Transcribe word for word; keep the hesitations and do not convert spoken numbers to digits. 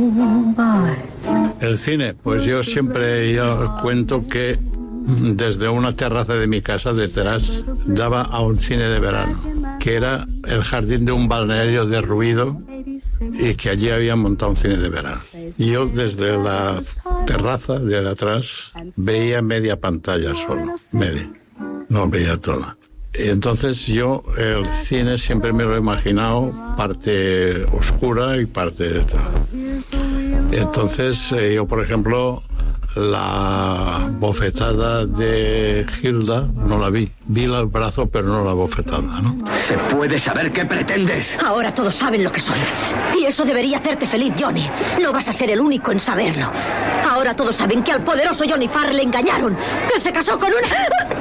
El cine, pues yo siempre yo cuento que desde una terraza de mi casa detrás daba a un cine de verano, que era el jardín de un balneario derruido y que allí habían montado un cine de verano. Y yo desde la terraza de atrás veía media pantalla solo, media, no veía toda. Y entonces yo el cine siempre me lo he imaginado parte oscura y parte de todo. Entonces eh, yo, por ejemplo, la bofetada de Hilda no la vi. Vi el brazo, pero no la bofetada, ¿no? ¿Se puede saber qué pretendes? Ahora todos saben lo que soy. Y eso debería hacerte feliz, Johnny. No vas a ser el único en saberlo. Ahora todos saben que al poderoso Johnny Farr le engañaron, que se casó con una...